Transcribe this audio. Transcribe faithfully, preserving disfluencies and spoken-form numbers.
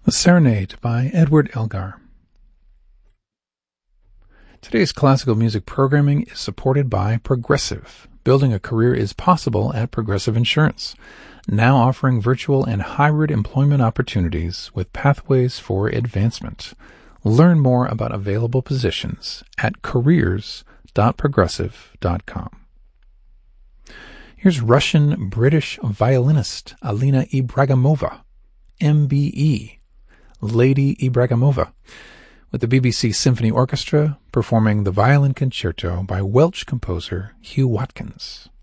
The Serenade by Edward Elgar. Today's classical music programming is supported by Progressive. Building a career is possible at Progressive Insurance, now offering virtual and hybrid employment opportunities with pathways for advancement. Learn more about available positions at careers dot progressive dot com. Here's Russian-British violinist Alina Ibragimova, M B E, Lady Ibragimova, with the B B C Symphony Orchestra performing the Violin Concerto by Welsh composer Hugh Watkins.